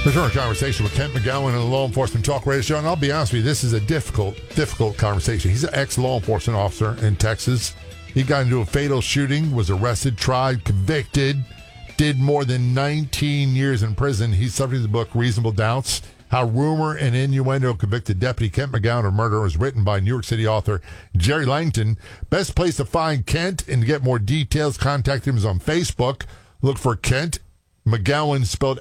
Return our conversation with Kent McGowan on the Law Enforcement Talk Radio Show. And I'll be honest with you, this is a difficult conversation. He's an ex-law enforcement officer in Texas. He got into a fatal shooting, was arrested, tried, convicted, did more than 19 years in prison. He's subject to the book Reasonable Doubts, How Rumor and Innuendo Convicted Deputy Kent McGowan of Murder, was written by New York City author Jerry Langton. Best place to find Kent and to get more details, contact him is on Facebook. Look for Kent McGowan, spelled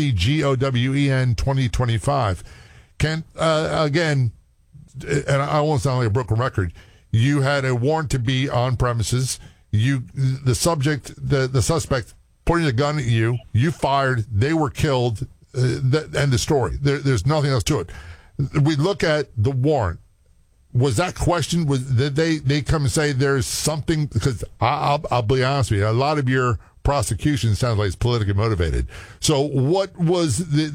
McGowen 2025. Kent, again, and I won't sound like a broken record, you had a warrant to be on premises. The suspect pointed a gun at you. You fired. They were killed. End of story. There's nothing else to it. We look at the warrant. Was that question? Did they come and say there's something? Because I'll be honest with you, a lot of your prosecution sounds like it's politically motivated. So what was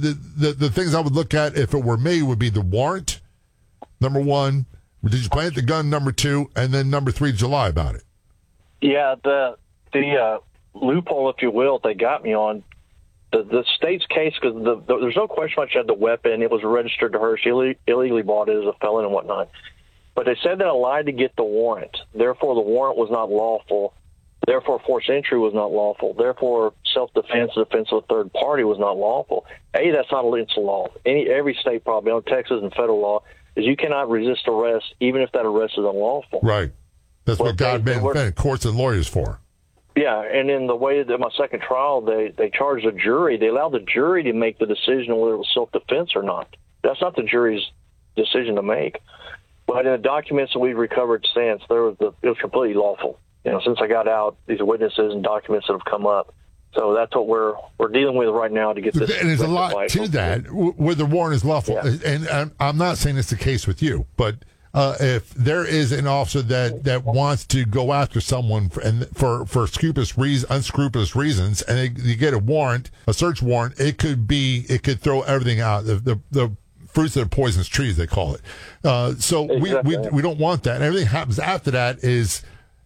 the things I would look at if it were me would be the warrant, number one. Did you plant the gun, number two, and then number three, did you lie about it? Yeah, the loophole, if you will, they got me on the state's case, because there's no question she had the weapon. It was registered to her. She illegally bought it as a felon and whatnot. But they said that I lied to get the warrant. Therefore, the warrant was not lawful. Therefore, forced entry was not lawful. Therefore, self-defense, defense of a third party was not lawful. That's not against the law. Every state probably, Texas and federal law, is you cannot resist arrest, even if that arrest is unlawful. Right. That's what God meant courts and lawyers for. Yeah, and in the way that my second trial, they charged a jury. They allowed the jury to make the decision on whether it was self-defense or not. That's not the jury's decision to make. But in the documents that we've recovered since, it was completely lawful. Since I got out, these witnesses and documents that have come up. So that's what we're dealing with right now to get this. And there's a lot to that where the warrant is lawful. Yeah. And I'm not saying it's the case with you, but if there is an officer that wants to go after someone for unscrupulous reasons, and you get a search warrant, it could throw everything out. The fruits of the poisonous trees, they call it. So exactly. we don't want that. And everything happens after that is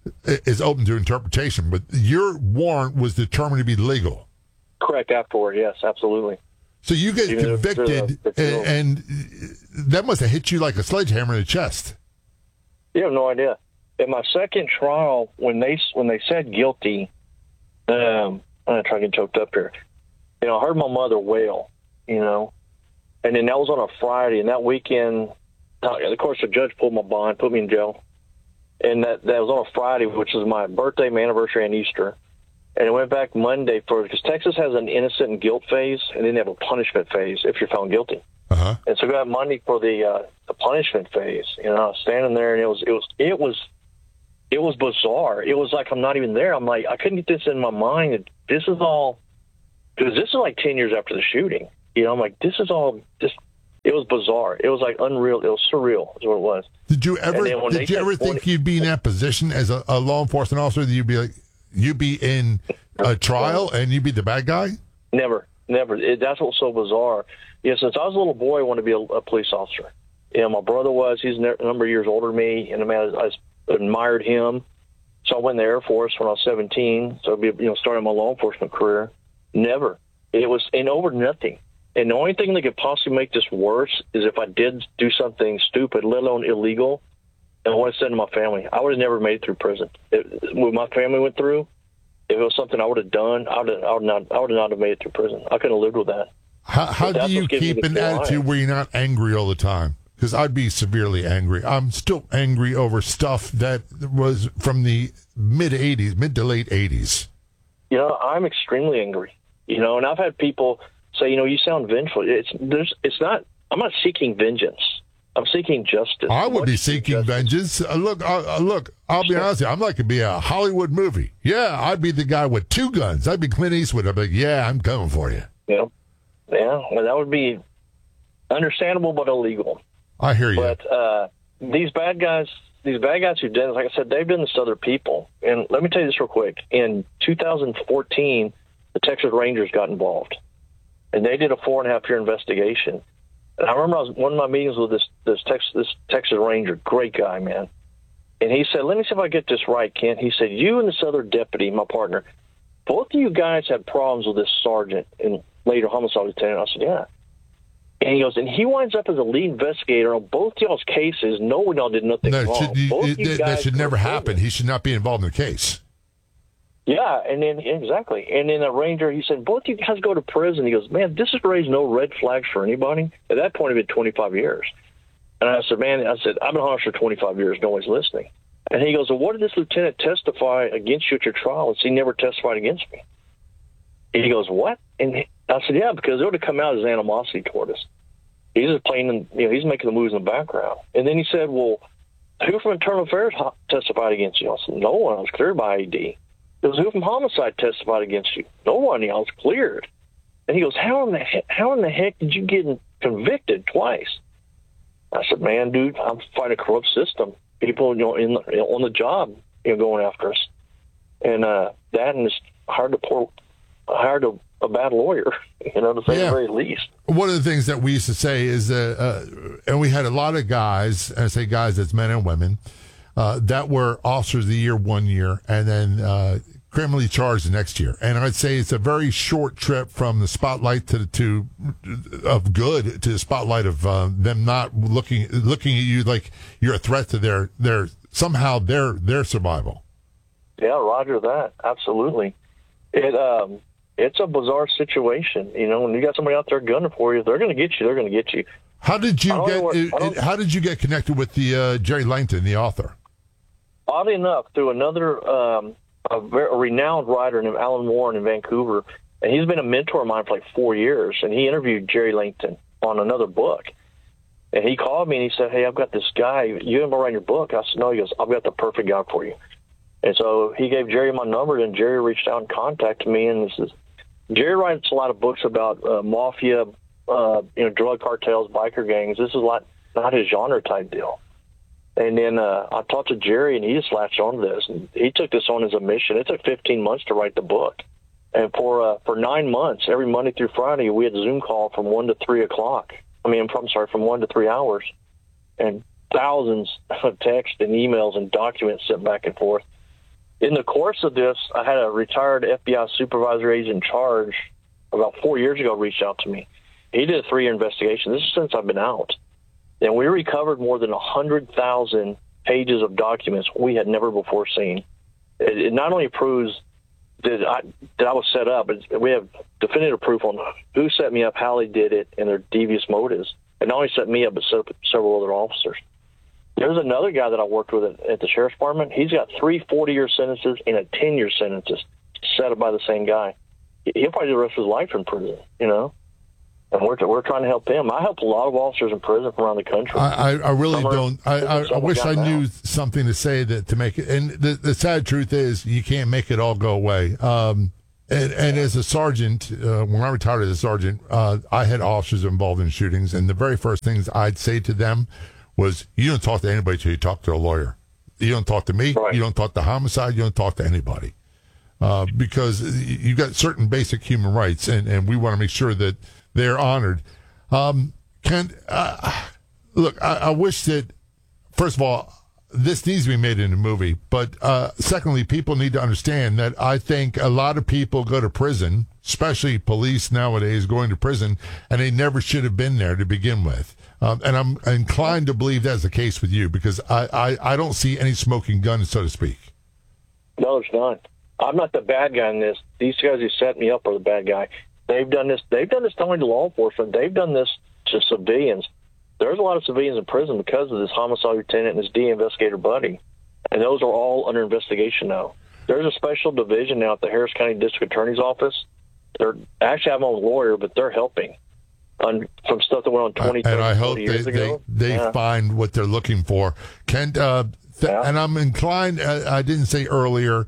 open to interpretation, but your warrant was determined to be legal. Correct, afterward, yes, absolutely. So you get convicted, and that must have hit you like a sledgehammer in the chest. You have no idea. In my second trial, when they said guilty, I'm going to try to get choked up here. I heard my mother wail, and then that was on a Friday, and that weekend, of course, the judge pulled my bond, put me in jail. And that was on a Friday, which is my birthday, my anniversary, and Easter. And it went back Monday because Texas has an innocent and guilt phase, and then they have a punishment phase if you're found guilty. Uh-huh. And so we got Monday for the punishment phase. I was standing there, and it was bizarre. It was like I'm not even there. I'm like, I couldn't get this in my mind. This is all because this is like 10 years after the shooting. I'm like, this is all just. It was bizarre. It was like unreal. It was surreal is what it was. Did you ever think you'd be in that position as a law enforcement officer, that you'd be in a trial and you'd be the bad guy? Never. That's what's so bizarre. Since I was a little boy, I wanted to be a police officer. My brother was. He's a number of years older than me, and I admired him. So I went in the Air Force when I was 17. So starting my law enforcement career. Never. It was over nothing. And the only thing that could possibly make this worse is if I did do something stupid, let alone illegal, and I would have said to my family, I would have never made it through prison. What my family went through, if it was something I would have done, I would not have made it through prison. I couldn't have lived with that. How do you keep an attitude where you're not angry all the time? Because I'd be severely angry. I'm still angry over stuff that was from the mid to late 80s. I'm extremely angry. And I've had people say, you sound vengeful. It's not. I'm not seeking vengeance. I'm seeking justice. I would be seeking vengeance. Look. I'll be honest with you. I'm like to be a Hollywood movie. Yeah, I'd be the guy with two guns. I'd be Clint Eastwood. I'd be like, yeah, I'm coming for you. Yeah. Well, that would be understandable, but illegal. I hear you. But these bad guys who did it, like I said, they've done this to other people. And let me tell you this real quick. In 2014, the Texas Rangers got involved. And they did a 4.5-year investigation. And I remember one of my meetings with this Texas Ranger, great guy, man. And he said, let me see if I get this right, Kent. He said, you and this other deputy, my partner, both of you guys had problems with this sergeant and later homicide lieutenant. I said, yeah. And he goes, and he winds up as a lead investigator on both y'all's cases. No one y'all did nothing wrong. That should never happen. He should not be involved in the case. Yeah, and then exactly. And then a ranger, he said, both you guys go to prison. He goes, man, this has raised no red flags for anybody. At that point, it had been 25 years. And I said, man, I've been an officer for 25 years. No one's listening. And he goes, well, what did this lieutenant testify against you at your trial? And he never testified against me. And he goes, what? And I said, yeah, because it would have come out as animosity toward us. He's just playing, he's making the moves in the background. And then he said, well, who from Internal Affairs testified against you? I said, no one. I was cleared by ID. It was who from Homicide testified against you? No one. I was cleared. And he goes, how in the heck did you get convicted twice? I said, man, dude, I'm fighting a corrupt system. People, on the job, going after us. And that, and it's hard to hired a bad lawyer, to say the very least. One of the things that we used to say is that, and we had a lot of guys, and I say guys, that's men and women, that were officers of the year 1 year, and then criminally charged the next year. And I'd say it's a very short trip from the spotlight of good to the spotlight of them not looking at you like you're a threat to their survival. Yeah, roger that. Absolutely. It's a bizarre situation. When you got somebody out there gunning for you, they're going to get you. They're going to get you. How did you get connected with the Jerry Langton, the author? Oddly enough, through another a renowned writer named Alan Warren in Vancouver, and he's been a mentor of mine for like 4 years. And he interviewed Jerry Langton on another book, and he called me and he said, "Hey, I've got this guy. You haven't write your book?" I said, "No." He goes, "I've got the perfect guy for you." And so he gave Jerry my number, and Jerry reached out and contacted me. And Jerry writes a lot of books about mafia, drug cartels, biker gangs. This is not his genre type deal. And then I talked to Jerry, and he just latched onto this. And he took this on as a mission. It took 15 months to write the book. And for 9 months, every Monday through Friday, we had a Zoom call from 1 to 3 o'clock. From 1 to 3 hours. And thousands of texts and emails and documents sent back and forth. In the course of this, I had a retired FBI supervisor agent in charge about 4 years ago reached out to me. He did a 3-year investigation. This is since I've been out. And we recovered more than 100,000 pages of documents we had never before seen. It not only proves that I was set up, but we have definitive proof on who set me up, how they did it, and their devious motives. And not only set me up, but several other officers. There's another guy that I worked with at the Sheriff's Department. He's got 3 40-year sentences and a 10-year sentences set up by the same guy. He'll probably do the rest of his life in prison, And we're trying to help him. I help a lot of officers in prison from around the country. I really don't. I wish I knew something to say to make it. And the sad truth is, you can't make it all go away. And as a sergeant, when I retired as a sergeant, I had officers involved in shootings, and the very first things I'd say to them was, you don't talk to anybody till you talk to a lawyer. You don't talk to me. Right. You don't talk to homicide. You don't talk to anybody. Because you got certain basic human rights, and we want to make sure that they're honored. Look, I wish that, first of all, this needs to be made into a movie. But secondly, people need to understand that I think a lot of people go to prison, especially police nowadays going to prison, and they never should have been there to begin with. And I'm inclined to believe that's the case with you, because I don't see any smoking gun, so to speak. No, there's not. I'm not the bad guy in this. These guys who set me up are the bad guy. They've done this. They've done this not only to law enforcement. They've done this to civilians. There's a lot of civilians in prison because of this homicide lieutenant and his DA investigator buddy, and those are all under investigation now. There's a special division now at the Harris County District Attorney's Office. They're actually have my own lawyer, but they're helping on from stuff that went on 20, 30, and I hope years ago. They find what they're looking for. Kent, and I'm inclined, I didn't say earlier,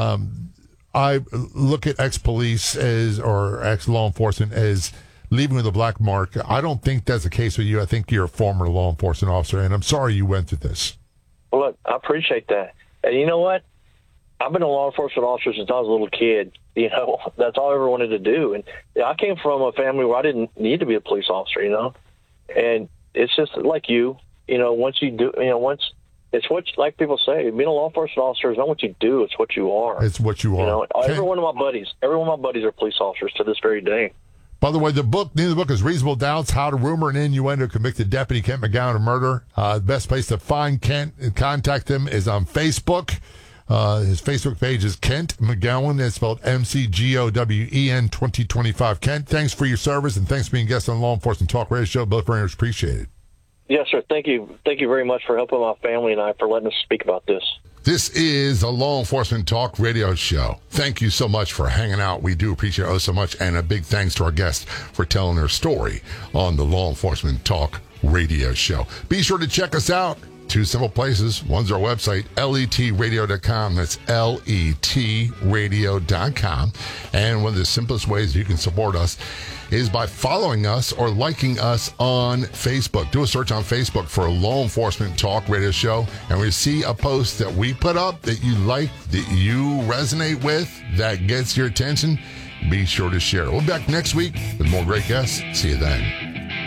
I look at ex-police or ex-law enforcement as leaving with a black mark. I don't think that's the case with you. I think you're a former law enforcement officer, and I'm sorry you went through this. Well, look, I appreciate that. And you know what? I've been a law enforcement officer since I was a little kid. That's all I ever wanted to do. And I came from a family where I didn't need to be a police officer, And it's just like once you do, it's what, like people say, being a law enforcement officer is not what you do, it's what you are. It's what you are. Every one of my buddies are police officers to this very day. By the way, the name of the book is Reasonable Doubts, How to Rumor and Innuendo Convicted Deputy Kent McGowan of Murder. The best place to find Kent and contact him is on Facebook. His Facebook page is Kent McGowan. It's spelled McGowen 2025. Kent, thanks for your service, and thanks for being a guest on Law Enforcement Talk Radio Show. Both very much appreciated. Yes, sir. Thank you. Thank you very much for helping my family and I for letting us speak about this. This is a Law Enforcement Talk Radio Show. Thank you so much for hanging out. We do appreciate it so much. And a big thanks to our guests for telling their story on the Law Enforcement Talk Radio Show. Be sure to check us out. 2 simple places. One's our website, letradio.com. That's letradio.com. And one of the simplest ways you can support us is by following us or liking us on Facebook. Do a search on Facebook for a Law Enforcement Talk Radio Show, and we see a post that we put up that you like, that you resonate with, that gets your attention. Be sure to share it. We'll be back next week with more great guests. See you then.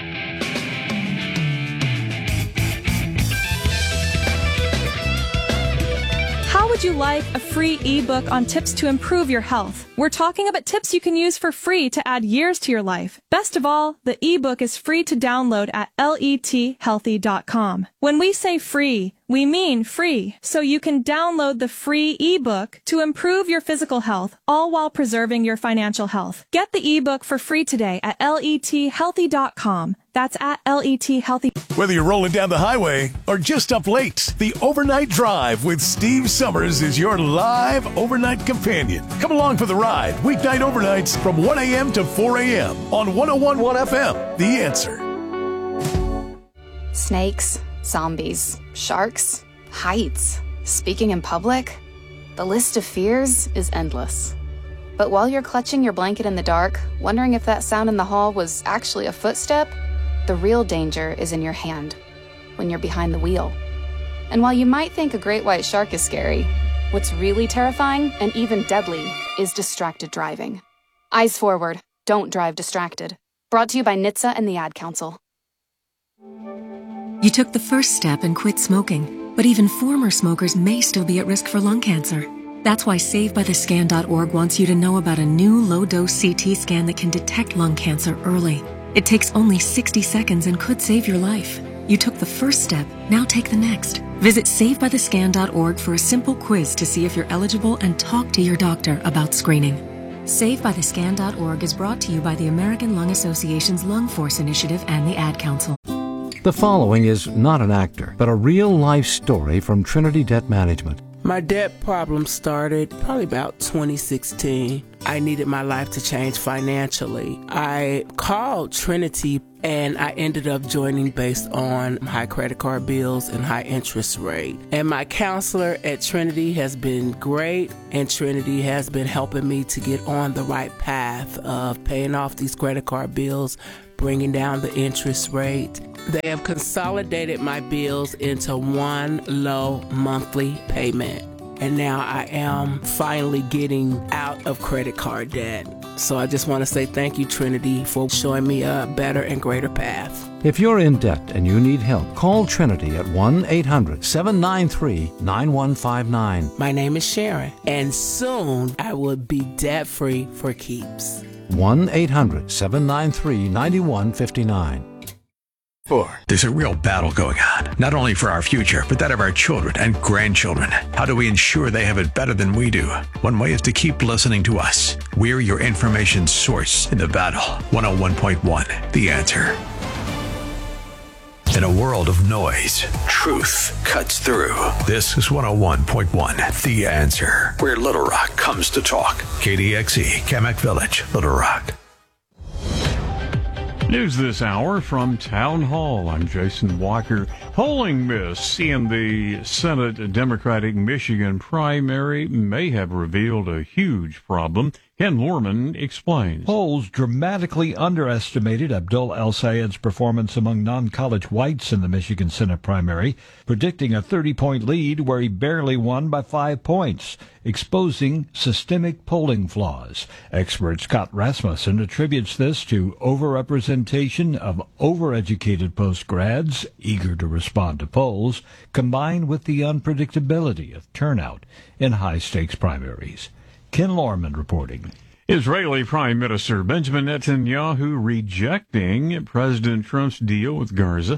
How would you like a free ebook on tips to improve your health? We're talking about tips you can use for free to add years to your life. Best of all, the ebook is free to download at lethealthy.com. When we say free, we mean free, so you can download the free ebook to improve your physical health, all while preserving your financial health. Get the ebook for free today at lethealthy.com. That's at lethealthy. Whether you're rolling down the highway or just up late, the Overnight Drive with Steve Summers is your live overnight companion. Come along for the ride, weeknight overnights from 1 a.m. to 4 a.m. on 101.1 FM. The Answer. Snakes, zombies, sharks, heights, speaking in public. The list of fears is endless. But while you're clutching your blanket in the dark, wondering if that sound in the hall was actually a footstep, the real danger is in your hand, when you're behind the wheel. And while you might think a great white shark is scary, what's really terrifying and even deadly is distracted driving. Eyes forward, don't drive distracted. Brought to you by NHTSA and the Ad Council. You took the first step and quit smoking, but even former smokers may still be at risk for lung cancer. That's why SaveByTheScan.org wants you to know about a new low-dose CT scan that can detect lung cancer early. It takes only 60 seconds and could save your life. You took the first step, now take the next. Visit SaveByTheScan.org for a simple quiz to see if you're eligible and talk to your doctor about screening. SaveByTheScan.org is brought to you by the American Lung Association's Lung Force Initiative and the Ad Council. The following is not an actor, but a real-life story from Trinity Debt Management. My debt problem started probably about 2016. I needed my life to change financially. I called Trinity and I ended up joining based on high credit card bills and high interest rate. And my counselor at Trinity has been great, and Trinity has been helping me to get on the right path of paying off these credit card bills, bringing down the interest rate. They have consolidated my bills into one low monthly payment. And now I am finally getting out of credit card debt. So I just want to say thank you, Trinity, for showing me a better and greater path. If you're in debt and you need help, call Trinity at 1-800-793-9159. My name is Sharon, and soon I will be debt-free for keeps. 1-800-793-9159. There's a real battle going on, not only for our future, but that of our children and grandchildren. How do we ensure they have it better than we do? One way is to keep listening to us. We're your information source in the battle. 101.1, The Answer. In a world of noise, truth cuts through. This is 101.1, The Answer, where Little Rock comes to talk. KDXE, Kamak Village, Little Rock. News this hour from Town Hall. I'm Jason Walker. Polling miss in the Senate Democratic Michigan primary may have revealed a huge problem. Ken Lorman explains. Polls dramatically underestimated Abdul El-Sayed's performance among non-college whites in the Michigan Senate primary, predicting a 30-point lead where he barely won by 5 points, exposing systemic polling flaws. Expert Scott Rasmussen attributes this to overrepresentation of overeducated postgrads eager to respond to polls, combined with the unpredictability of turnout in high-stakes primaries. Ken Lorman reporting. Israeli Prime Minister Benjamin Netanyahu rejecting President Trump's deal with Gaza.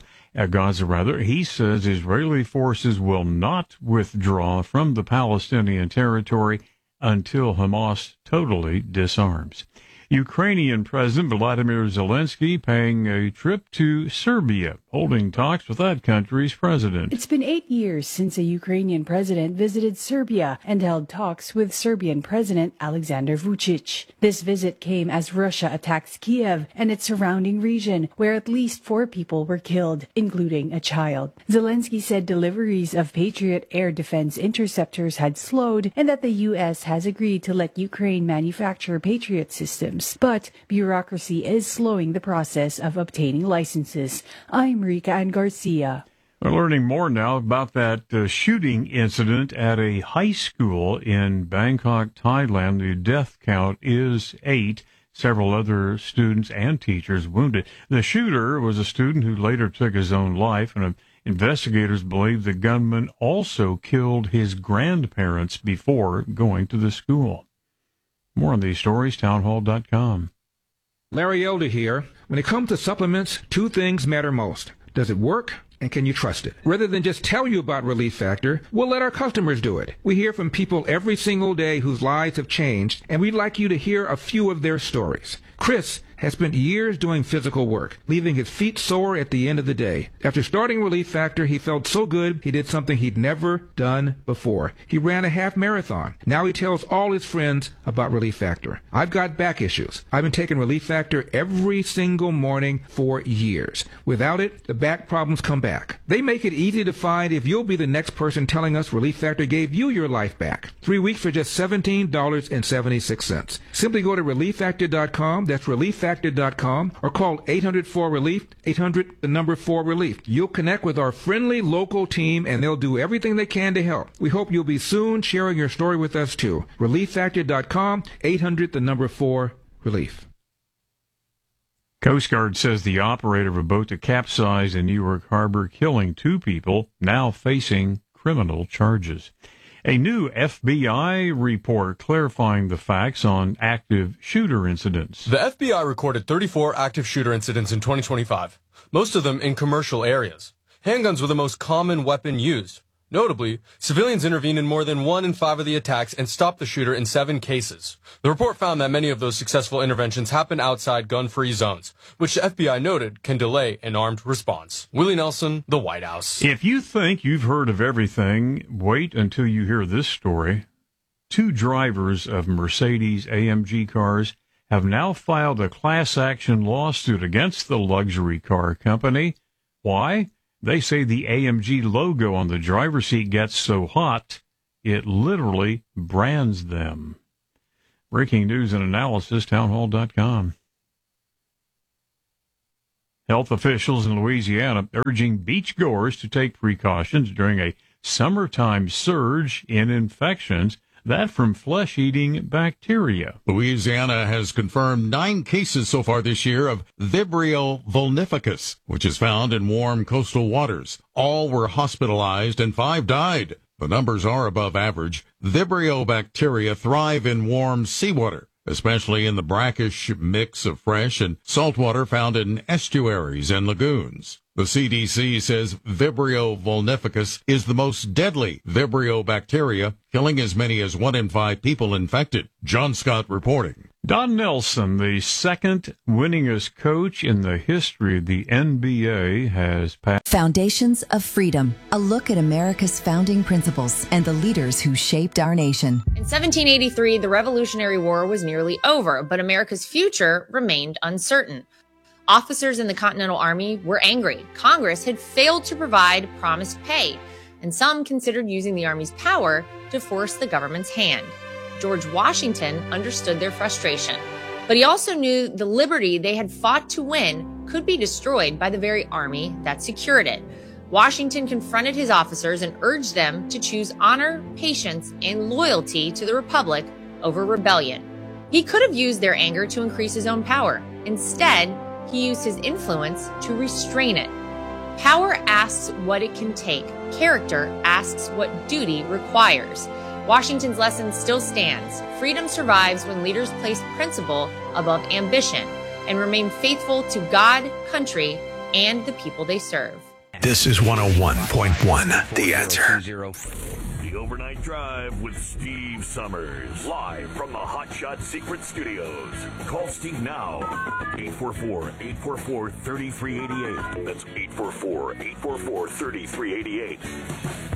He says Israeli forces will not withdraw from the Palestinian territory until Hamas totally disarms. Ukrainian President Vladimir Zelensky paying a trip to Serbia, holding talks with that country's president. It's been 8 years since a Ukrainian president visited Serbia and held talks with Serbian President Alexander Vučić. This visit came as Russia attacks Kiev and its surrounding region, where at least 4 people were killed, including a child. Zelensky said deliveries of Patriot air defense interceptors had slowed and that the U.S. has agreed to let Ukraine manufacture Patriot systems. But bureaucracy is slowing the process of obtaining licenses. I'm Rika Ann Garcia. We're learning more now about that shooting incident at a high school in Bangkok, Thailand. The death count is 8. Several other students and teachers wounded. The shooter was a student who later took his own life, and investigators believe the gunman also killed his grandparents before going to the school. More on these stories, townhall.com. Larry Elder here. When it comes to supplements, 2 things matter most. Does it work? And can you trust it? Rather than just tell you about Relief Factor, we'll let our customers do it. We hear from people every single day whose lives have changed, and we'd like you to hear a few of their stories. Chris has spent years doing physical work, leaving his feet sore at the end of the day. After starting Relief Factor, he felt so good he did something he'd never done before. He ran a half marathon. Now he tells all his friends about Relief Factor. I've got back issues. I've been taking Relief Factor every single morning for years. Without it, the back problems come back. They make it easy to find if you'll be the next person telling us Relief Factor gave you your life back. 3 weeks for just $17.76. Simply go to ReliefFactor.com. That's ReliefFactor.com, or call 800-4RELIEF, 800-4RELIEF. You'll connect with our friendly local team, and they'll do everything they can to help. We hope you'll be soon sharing your story with us, too. ReliefFactor.com, 800-4RELIEF. Coast Guard says the operator of a boat that capsized in New York Harbor, killing 2 people, now facing criminal charges. A new FBI report clarifying the facts on active shooter incidents. The FBI recorded 34 active shooter incidents in 2025, most of them in commercial areas. Handguns were the most common weapon used. Notably, civilians intervened in more than 1 in 5 of the attacks and stopped the shooter in 7 cases. The report found that many of those successful interventions happened outside gun-free zones, which the FBI noted can delay an armed response. Willie Nelson, the White House. If you think you've heard of everything, wait until you hear this story. 2 drivers of Mercedes-AMG cars have now filed a class action lawsuit against the luxury car company. Why? They say the AMG logo on the driver's seat gets so hot, it literally brands them. Breaking news and analysis, townhall.com. Health officials in Louisiana urging beachgoers to take precautions during a summertime surge in infections, that from flesh-eating bacteria. Louisiana has confirmed 9 cases so far this year of Vibrio vulnificus, which is found in warm coastal waters. All were hospitalized and 5 died. The numbers are above average. Vibrio bacteria thrive in warm seawater, especially in the brackish mix of fresh and salt water found in estuaries and lagoons. The CDC says Vibrio vulnificus is the most deadly Vibrio bacteria, killing as many as 1 in 5 people infected. John Scott reporting. Don Nelson, the second winningest coach in the history of the NBA, has passed. Foundations of Freedom, a look at America's founding principles and the leaders who shaped our nation. In 1783, the Revolutionary War was nearly over, but America's future remained uncertain. Officers in the Continental Army were angry. Congress had failed to provide promised pay, and some considered using the Army's power to force the government's hand. George Washington understood their frustration, but he also knew the liberty they had fought to win could be destroyed by the very army that secured it. Washington confronted his officers and urged them to choose honor, patience, and loyalty to the Republic over rebellion. He could have used their anger to increase his own power. Instead, he used his influence to restrain it. Power asks what it can take. Character asks what duty requires. Washington's lesson still stands. Freedom survives when leaders place principle above ambition and remain faithful to God, country, and the people they serve. This is 101.1, The Answer. The Overnight Drive with Steve Summers. Live from the Hot Shot Secret Studios. Call Steve now. 844-844-3388. That's 844-844-3388.